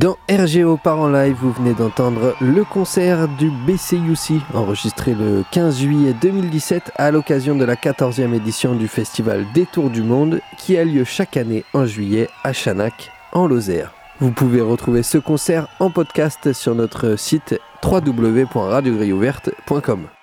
Dans RGO Part en Live, vous venez d'entendre le concert du BCUC, enregistré le 15 juillet 2017 à l'occasion de la 14e édition du festival Des Tours du Monde qui a lieu chaque année en juillet à Chanac, en Lozère. Vous pouvez retrouver ce concert en podcast sur notre site www.radiogrilleouverte.com.